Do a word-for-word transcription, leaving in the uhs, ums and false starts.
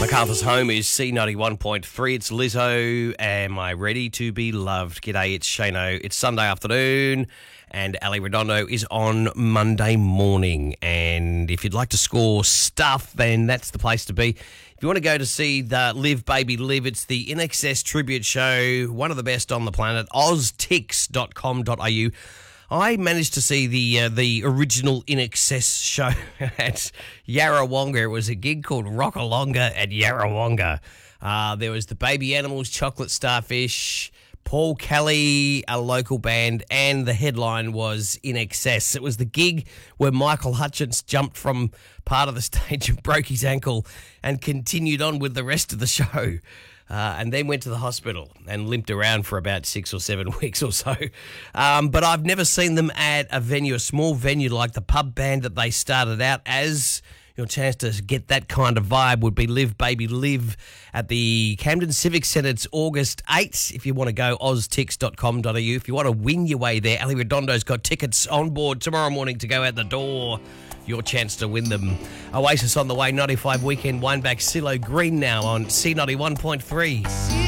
MacArthur's home is C ninety-one point three. It's Lizzo. Am I ready to be loved? G'day, it's Shano. It's Sunday afternoon, and Ali Redondo is on Monday morning. And if you'd like to score stuff, then that's the place to be. If you want to go to see the Live Baby Live, it's the I N X S tribute show, one of the best on the planet, oz tix dot com dot a u. I managed to see the uh, the original I N X S show at Yarrawonga. It was a gig called Rockalonga at Yarrawonga. Uh, there was the Baby Animals, Chocolate Starfish, Paul Kelly, a local band, and the headline was I N X S. It was the gig where Michael Hutchence jumped from part of the stage and broke his ankle and continued on with the rest of the show. Uh, and then went to the hospital and limped around for about six or seven weeks or so. Um, but I've never seen them at a venue, a small venue like the pub band that they started out as. Your chance to get that kind of vibe would be Live Baby Live at the Camden Civic Centre. It's August eighth. If you want to go, oz tix dot com dot a u. If you want to win your way there, Ali Redondo's got tickets on board tomorrow morning to go out the door. Your chance to win them. Oasis on the way, ninety-five Weekend Wineback, CeeLo Green now on C ninety-one point three.